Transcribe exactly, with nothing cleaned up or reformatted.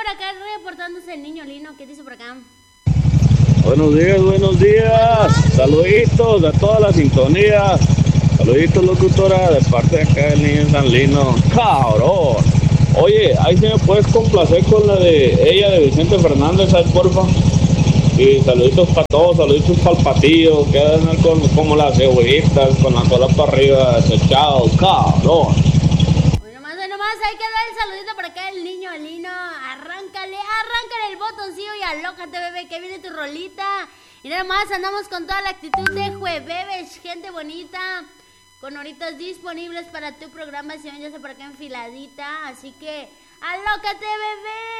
por acá reportándose el niño Lino. ¿Qué dice por acá? Buenos días, buenos días. Saluditos de toda la sintonía. Saluditos, locutora, de parte de acá del niño San Lino. ¡Cabrón! Oye, ahí se me puedes complacer con la de ella, de Vicente Fernández, ¿sabes, porfa? Y saluditos para todos, saluditos para el patillo, que andan con, como las cebollitas, con la cola para arriba, desechado, cabrón. Hoy nomás, hoy nomás, hay que dar el saludito por acá el niño Lino. Arráncale, arráncale el botoncillo y alócate, bebé, que viene tu rolita. Y nada más andamos con toda la actitud de jueves, gente bonita, con horitas disponibles para tu programación, ya sea por acá enfiladita. Así que, alócate, bebé.